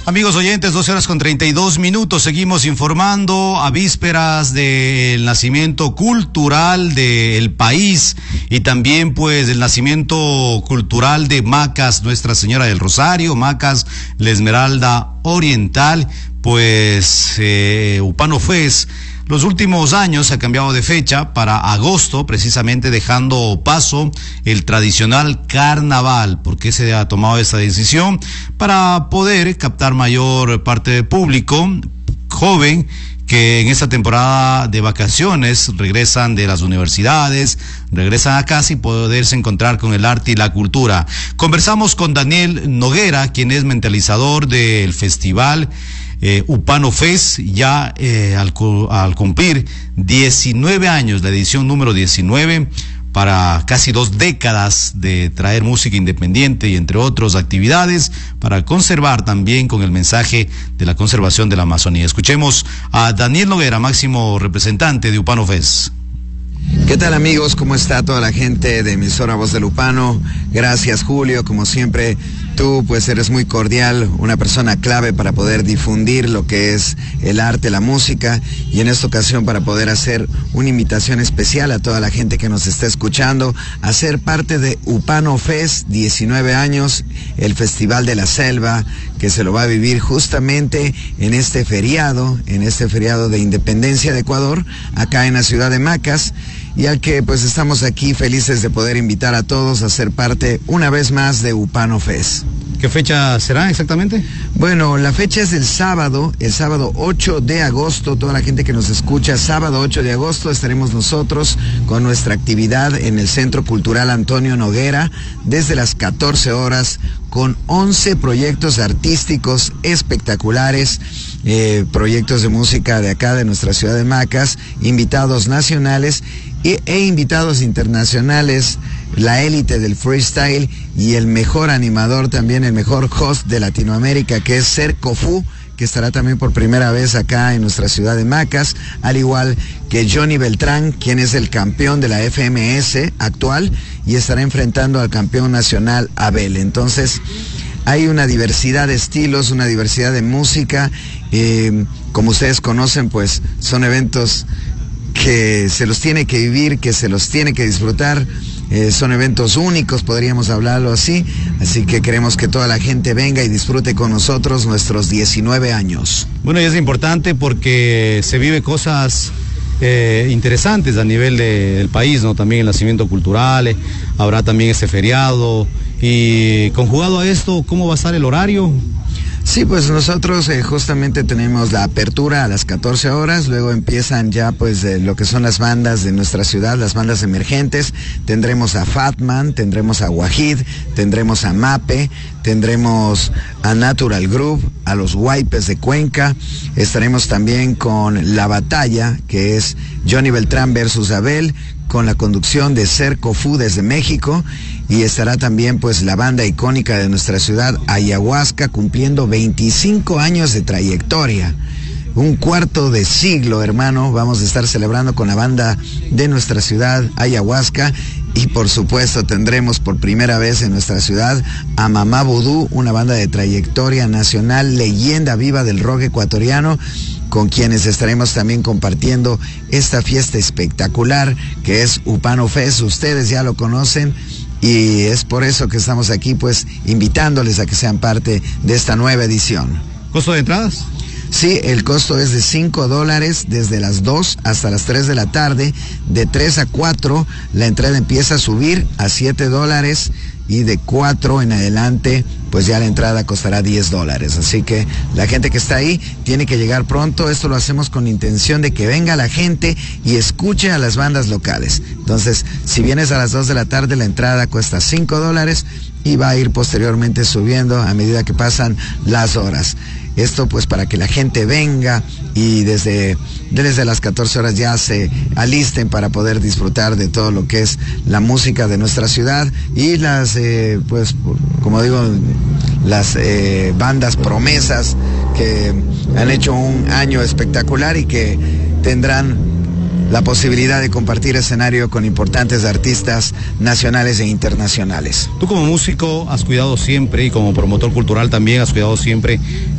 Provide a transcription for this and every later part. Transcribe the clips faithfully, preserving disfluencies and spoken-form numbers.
Amigos oyentes, doce horas con treinta y dos minutos, seguimos informando a vísperas del nacimiento cultural del país y también pues del nacimiento cultural de Macas, Nuestra Señora del Rosario, Macas, la Esmeralda Oriental, pues eh, Upano Fest. Los últimos años ha cambiado de fecha para agosto, precisamente dejando paso el tradicional carnaval. ¿Por qué se ha tomado esta decisión? Para poder captar mayor parte de público joven que en esta temporada de vacaciones regresan de las universidades, regresan a casa y poderse encontrar con el arte y la cultura. Conversamos con Daniel Noguera, quien es mentalizador del festival Eh, Upano Fest, ya eh, al, al cumplir diecinueve años, la edición número diecinueve, para casi dos décadas de traer música independiente y entre otras actividades para conservar también con el mensaje de la conservación de la Amazonía. Escuchemos a Daniel Noguera, máximo representante de Upano Fest. ¿Qué tal, amigos? ¿Cómo está toda la gente de emisora Voz del Upano? Gracias, Julio, como siempre. Tú pues eres muy cordial, una persona clave para poder difundir lo que es el arte, la música, y en esta ocasión para poder hacer una invitación especial a toda la gente que nos está escuchando a ser parte de Upano Fest, diecinueve años, el Festival de la Selva, que se lo va a vivir justamente en este feriado, en este feriado de Independencia de Ecuador, acá en la ciudad de Macas, y al que pues estamos aquí felices de poder invitar a todos a ser parte una vez más de Upano Fest. ¿Qué fecha será exactamente? Bueno, la fecha es el sábado, el sábado ocho de agosto, toda la gente que nos escucha, sábado ocho de agosto estaremos nosotros con nuestra actividad en el Centro Cultural Antonio Noguera desde las catorce horas con once proyectos artísticos espectaculares, eh, proyectos de música de acá de nuestra ciudad de Macas, invitados nacionales e, e invitados internacionales, la élite del freestyle y el mejor animador también, el mejor host de Latinoamérica, que es Cerco Fu, que estará también por primera vez acá en nuestra ciudad de Macas, al igual que Johnny Beltrán, quien es el campeón de la F M S actual y estará enfrentando al campeón nacional Abel. Entonces, hay una diversidad de estilos, una diversidad de música, eh, como ustedes conocen, pues son eventos que se los tiene que vivir, que se los tiene que disfrutar. Eh, son eventos únicos, podríamos hablarlo así, así que queremos que toda la gente venga y disfrute con nosotros nuestros diecinueve años. Bueno, y es importante porque se vive cosas eh, interesantes a nivel de, del país, ¿no? También el nacimiento cultural, eh, habrá también este feriado, y conjugado a esto, ¿cómo va a estar el horario? Sí, pues nosotros eh, justamente tenemos la apertura a las catorce horas, luego empiezan ya pues eh, lo que son las bandas de nuestra ciudad, las bandas emergentes. Tendremos a Fatman, tendremos a Wahid, tendremos a Mape, tendremos a Natural Group, a los Guaypes de Cuenca, estaremos también con La Batalla, que es Johnny Beltrán versus Abel, con la conducción de Cerco Fu desde México, y estará también pues la banda icónica de nuestra ciudad, Ayahuasca, cumpliendo veinticinco años de trayectoria. Un cuarto de siglo, hermano, vamos a estar celebrando con la banda de nuestra ciudad, Ayahuasca, y por supuesto tendremos por primera vez en nuestra ciudad a Mamá Vudú, una banda de trayectoria nacional, leyenda viva del rock ecuatoriano, con quienes estaremos también compartiendo esta fiesta espectacular que es Upano Fest. Ustedes ya lo conocen y es por eso que estamos aquí pues invitándoles a que sean parte de esta nueva edición. ¿Costo de entradas? Sí, el costo es de cinco dólares desde las dos hasta las tres de la tarde. De tres a cuatro la entrada empieza a subir a siete dólares y de cuatro en adelante pues ya la entrada costará diez dólares. Así que la gente que está ahí tiene que llegar pronto. Esto lo hacemos con intención de que venga la gente y escuche a las bandas locales. Entonces, si vienes a las dos de la tarde, la entrada cuesta cinco dólares y va a ir posteriormente subiendo a medida que pasan las horas. Esto pues para que la gente venga y desde, desde las catorce horas ya se alisten para poder disfrutar de todo lo que es la música de nuestra ciudad y las, eh, pues como digo, las eh, bandas promesas que han hecho un año espectacular y que tendrán la posibilidad de compartir escenario con importantes artistas nacionales e internacionales. Tú como músico has cuidado siempre, y como promotor cultural también has cuidado siempre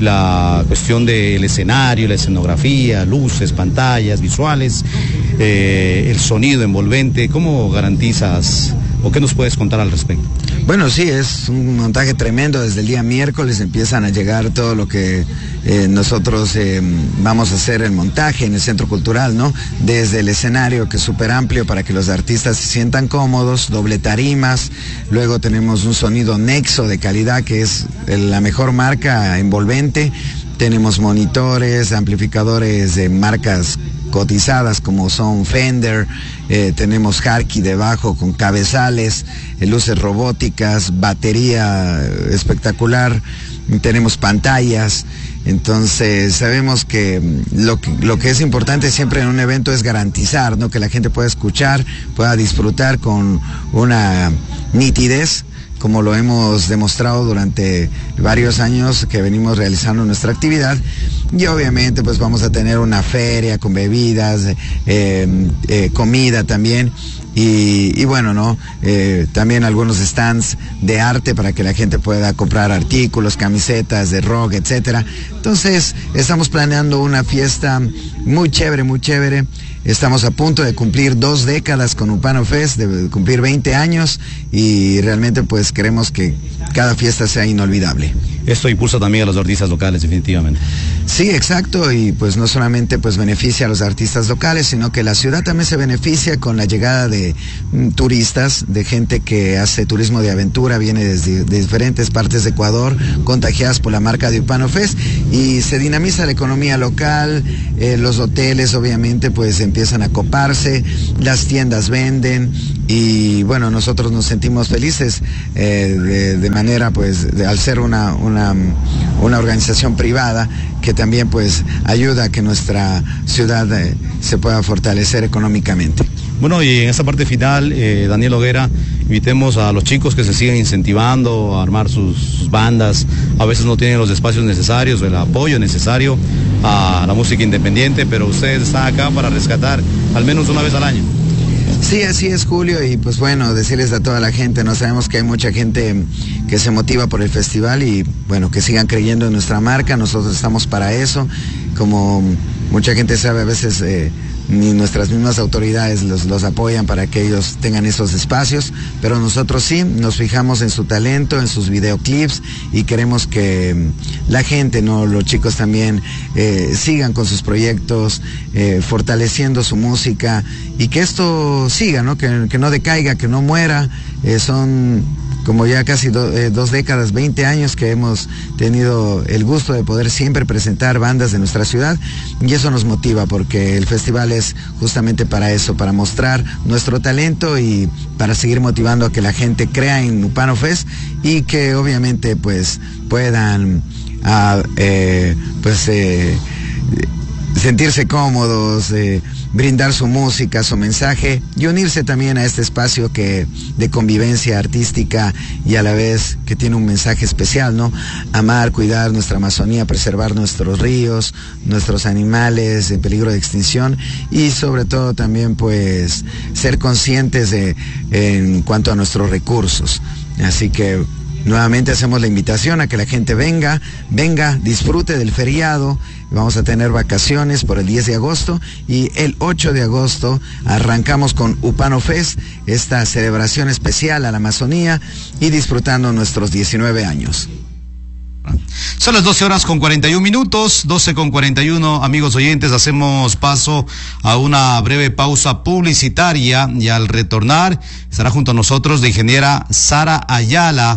la cuestión del escenario, la escenografía, luces, pantallas, visuales, eh, el sonido envolvente. ¿Cómo garantizas o qué nos puedes contar al respecto? Bueno, sí, es un montaje tremendo. Desde el día miércoles empiezan a llegar todo lo que eh, nosotros eh, vamos a hacer el montaje en el Centro Cultural, ¿no? Desde el escenario, que es súper amplio para que los artistas se sientan cómodos, doble tarimas, luego tenemos un sonido Nexo de calidad, que es la mejor marca envolvente, tenemos monitores, amplificadores de marcas cotizadas como son Fender, eh, tenemos Harky debajo con cabezales, eh, luces robóticas, batería espectacular, tenemos pantallas. Entonces sabemos que lo, que lo que es importante siempre en un evento es garantizar, ¿no? Que la gente pueda escuchar, pueda disfrutar con una nitidez, como lo hemos demostrado durante varios años que venimos realizando nuestra actividad. Y obviamente pues vamos a tener una feria con bebidas, eh, eh, comida también. Y, y bueno, ¿no? Eh, también algunos stands de arte para que la gente pueda comprar artículos, camisetas de rock, etcétera. Entonces, estamos planeando una fiesta muy chévere, muy chévere. Estamos a punto de cumplir dos décadas con Upano Fest, de cumplir veinte años, y realmente pues queremos que cada fiesta sea inolvidable. Esto impulsa también a los artistas locales, definitivamente. Sí, exacto, y pues no solamente pues beneficia a los artistas locales, sino que la ciudad también se beneficia con la llegada de mm, turistas, de gente que hace turismo de aventura, viene desde de diferentes partes de Ecuador, contagiadas por la marca de Upano Fest, y se dinamiza la economía local, eh, los hoteles obviamente pues empiezan a coparse, las tiendas venden, y bueno, nosotros nos sentimos felices eh, de, de manera pues de, al ser una, una, una organización privada que también pues ayuda a que nuestra ciudad eh, se pueda fortalecer económicamente. Bueno, y en esta parte final, eh, Daniel Hoguera, invitemos a los chicos que se sigan incentivando a armar sus, sus bandas. A veces no tienen los espacios necesarios, el apoyo necesario a la música independiente, pero ustedes están acá para rescatar al menos una vez al año. Sí, así es, Julio, y pues bueno, decirles a toda la gente, no sabemos que hay mucha gente que se motiva por el festival y bueno, que sigan creyendo en nuestra marca, nosotros estamos para eso, como mucha gente sabe, a veces eh, ni nuestras mismas autoridades los, los apoyan para que ellos tengan esos espacios, pero nosotros sí, nos fijamos en su talento, en sus videoclips y queremos que la gente, no, los chicos también eh, sigan con sus proyectos, eh, fortaleciendo su música y que esto siga, ¿no? Que, que no decaiga, que no muera. Eh, son como ya casi do, eh, dos décadas, veinte años que hemos tenido el gusto de poder siempre presentar bandas de nuestra ciudad y eso nos motiva porque el festival es justamente para eso, para mostrar nuestro talento y para seguir motivando a que la gente crea en Upano Fest y que obviamente pues puedan ah, eh, pues eh, sentirse cómodos, eh, brindar su música, su mensaje y unirse también a este espacio que de convivencia artística y a la vez que tiene un mensaje especial, ¿no? Amar, cuidar nuestra Amazonía, preservar nuestros ríos, nuestros animales en peligro de extinción y sobre todo también pues ser conscientes de en cuanto a nuestros recursos. Así que nuevamente hacemos la invitación a que la gente venga, venga, disfrute del feriado. Vamos a tener vacaciones por el diez de agosto y el ocho de agosto arrancamos con Upano Fest, esta celebración especial a la Amazonía y disfrutando nuestros diecinueve años. Son las doce horas con cuarenta y un minutos, doce con cuarenta y uno, amigos oyentes, hacemos paso a una breve pausa publicitaria y al retornar estará junto a nosotros la ingeniera Sara Ayala,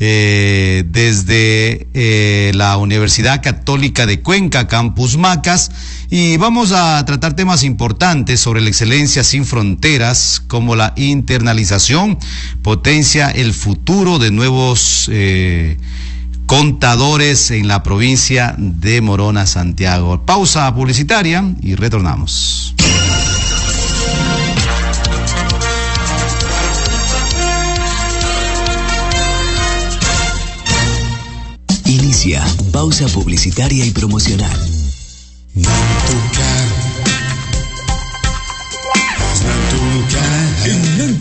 Eh, desde eh, la Universidad Católica de Cuenca, Campus Macas, y vamos a tratar temas importantes sobre la excelencia sin fronteras, como la internalización potencia el futuro de nuevos eh, contadores en la provincia de Morona, Santiago. Pausa publicitaria y retornamos. Inicia pausa publicitaria y promocional.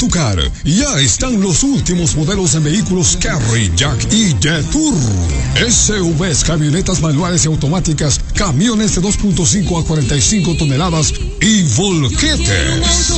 Antucar ya están los últimos modelos en vehículos Carry, Jack y Jetour. S U Vs, camionetas manuales y automáticas, camiones de dos punto cinco a cuarenta y cinco toneladas y volquetes.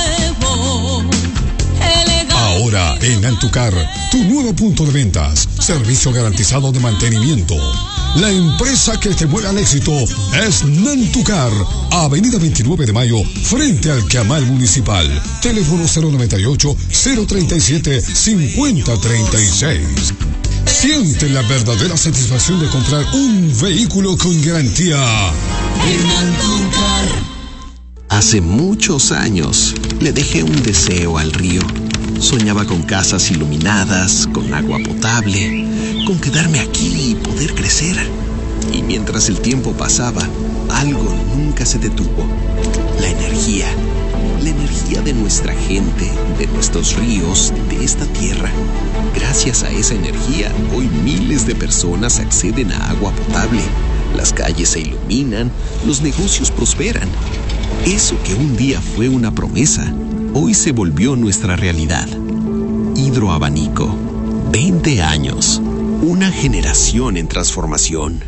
Ahora en Antucar, tu nuevo punto de ventas, servicio garantizado de mantenimiento. La empresa que te mueve al éxito es Nantucar, Avenida veintinueve de Mayo, frente al Camal Municipal. Teléfono cero noventa y ocho, cero treinta y siete, cincuenta treinta y seis. Siente la verdadera satisfacción de comprar un vehículo con garantía en Nantucar. Hace muchos años le dejé un deseo al río. Soñaba con casas iluminadas, con agua potable, con quedarme aquí y poder crecer. Y mientras el tiempo pasaba, algo nunca se detuvo. La energía. La energía de nuestra gente, de nuestros ríos, de esta tierra. Gracias a esa energía, hoy miles de personas acceden a agua potable. Las calles se iluminan, los negocios prosperan. Eso que un día fue una promesa, hoy se volvió nuestra realidad. Hidroabanico. veinte años. Una generación en transformación.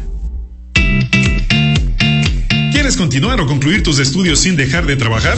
¿Quieres continuar o concluir tus estudios sin dejar de trabajar?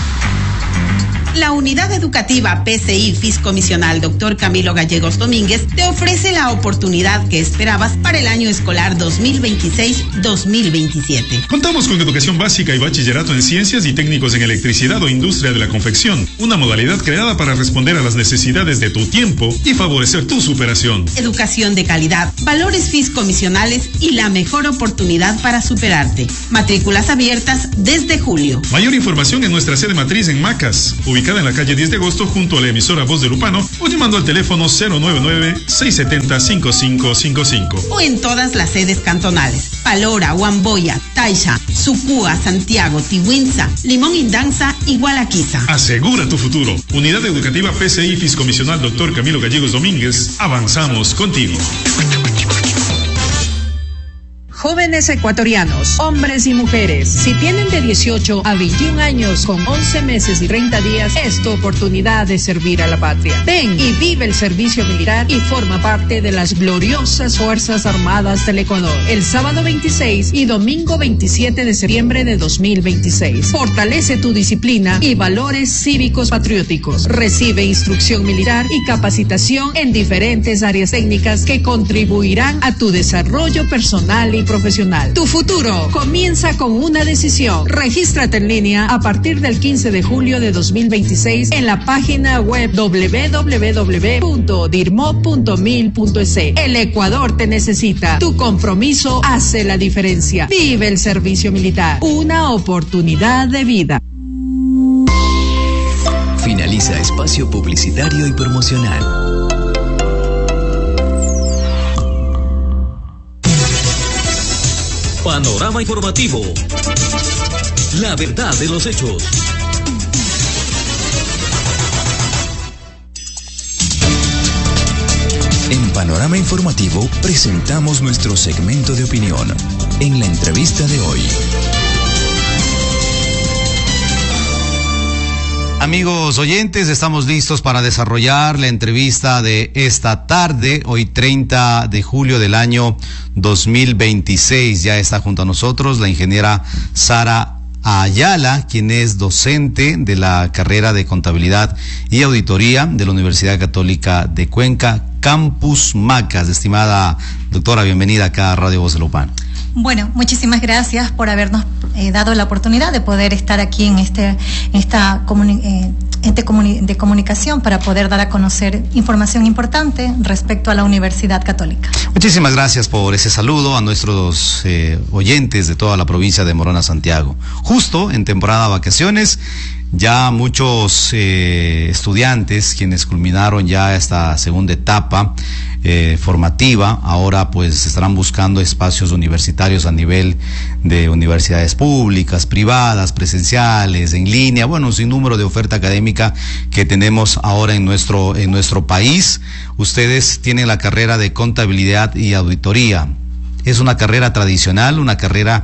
La Unidad Educativa P C I Fiscomisional doctor Camilo Gallegos Domínguez te ofrece la oportunidad que esperabas para el año escolar dos mil veintiséis dos mil veintisiete. Contamos con educación básica y bachillerato en ciencias y técnicos en electricidad o industria de la confección, una modalidad creada para responder a las necesidades de tu tiempo y favorecer tu superación. Educación de calidad, valores fiscomisionales y la mejor oportunidad para superarte. Matrículas abiertas desde julio. Mayor información en nuestra sede matriz en Macas, ubicada en la calle diez de agosto junto a la emisora Voz de Lupano, o llamando al teléfono cero nueve nueve, seis siete cero, cinco cinco cinco cinco. O en todas las sedes cantonales: Palora, Huamboya, Taisha, Sucúa, Santiago, Tihuinza, Limón Indanza y Gualaquiza. Asegura tu futuro. Unidad Educativa P C I Fiscomisional doctor Camilo Gallegos Domínguez. Avanzamos contigo. Jóvenes ecuatorianos, hombres y mujeres, si tienen de dieciocho a veintiún años con once meses y treinta días, es tu oportunidad de servir a la patria. Ven y vive el servicio militar y forma parte de las gloriosas Fuerzas Armadas del Ecuador. El sábado veintiséis y domingo veintisiete de septiembre de dos mil veintiséis. Fortalece tu disciplina y valores cívicos patrióticos. Recibe instrucción militar y capacitación en diferentes áreas técnicas que contribuirán a tu desarrollo personal y profesional. Tu futuro comienza con una decisión. Regístrate en línea a partir del quince de julio de dos mil veintiséis en la página web doble u doble u doble u punto dirmo punto mil punto es. El Ecuador te necesita. Tu compromiso hace la diferencia. Vive el servicio militar. Una oportunidad de vida. Finaliza espacio publicitario y promocional. Panorama informativo. La verdad de los hechos. En Panorama Informativo presentamos nuestro segmento de opinión. En la entrevista de hoy. Amigos oyentes, estamos listos para desarrollar la entrevista de esta tarde, hoy treinta de julio del año dos mil veintiséis. Ya está junto a nosotros la ingeniera Sara Ayala, quien es docente de la carrera de Contabilidad y Auditoría de la Universidad Católica de Cuenca, Campus Macas. Estimada doctora, bienvenida acá a Radio Voz de Lupano. Bueno, muchísimas gracias por habernos eh, dado la oportunidad de poder estar aquí en este en esta comuni eh, ente comuni de comunicación para poder dar a conocer información importante respecto a la Universidad Católica. Muchísimas gracias por ese saludo a nuestros eh, oyentes de toda la provincia de Morona, Santiago. Justo en temporada de vacaciones, ya muchos eh, estudiantes quienes culminaron ya esta segunda etapa eh, formativa, ahora pues estarán buscando espacios universitarios a nivel de universidades públicas, privadas, presenciales, en línea, bueno, un sinnúmero de oferta académica que tenemos ahora en nuestro, en nuestro país. Ustedes tienen la carrera de Contabilidad y Auditoría. Es una carrera tradicional, una carrera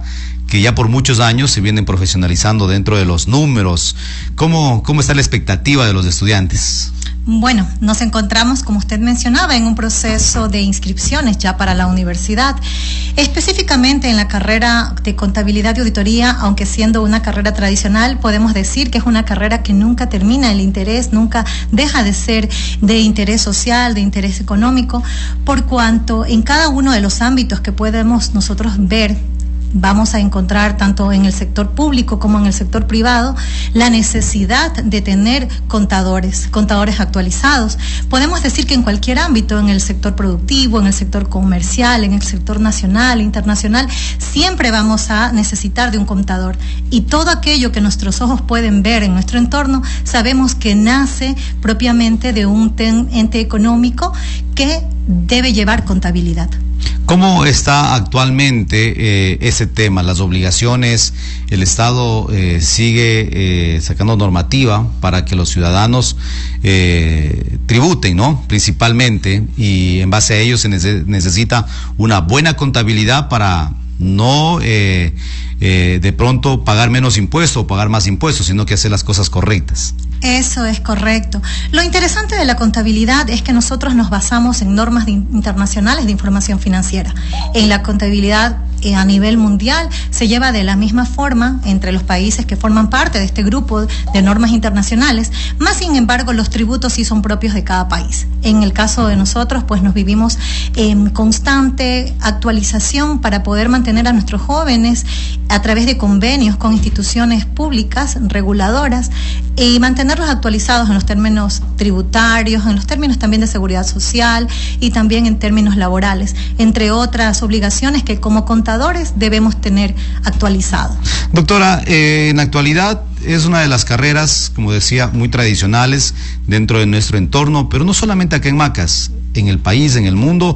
que ya por muchos años se vienen profesionalizando dentro de los números. ¿Cómo, cómo está la expectativa de los estudiantes? Bueno, nos encontramos, como usted mencionaba, en un proceso de inscripciones ya para la universidad. Específicamente en la carrera de contabilidad y auditoría, aunque siendo una carrera tradicional, podemos decir que es una carrera que nunca termina el interés, nunca deja de ser de interés social, de interés económico, por cuanto en cada uno de los ámbitos que podemos nosotros ver, vamos a encontrar tanto en el sector público como en el sector privado la necesidad de tener contadores, contadores actualizados. Podemos decir que en cualquier ámbito, en el sector productivo, en el sector comercial, en el sector nacional, internacional, siempre vamos a necesitar de un contador. Y todo aquello que nuestros ojos pueden ver en nuestro entorno, sabemos que nace propiamente de un ente económico que debe llevar contabilidad. ¿Cómo está actualmente eh, ese tema? Las obligaciones, el Estado eh, sigue eh, sacando normativa para que los ciudadanos eh, tributen, ¿no? Principalmente, y en base a ello se nece- necesita una buena contabilidad para no eh, eh, de pronto pagar menos impuestos o pagar más impuestos, sino que hacer las cosas correctas. Eso es correcto. Lo interesante de la contabilidad es que nosotros nos basamos en normas de internacionales de información financiera. En la contabilidad eh, a nivel mundial se lleva de la misma forma entre los países que forman parte de este grupo de normas internacionales, más sin embargo los tributos sí son propios de cada país. En el caso de nosotros, pues nos vivimos en constante actualización para poder mantener a nuestros jóvenes a través de convenios con instituciones públicas, reguladoras, y mantenerlos actualizados en los términos tributarios, en los términos también de seguridad social y también en términos laborales, entre otras obligaciones que como contadores debemos tener actualizados. Doctora, eh, en la actualidad es una de las carreras, como decía, muy tradicionales dentro de nuestro entorno, pero no solamente acá en Macas, en el país, en el mundo,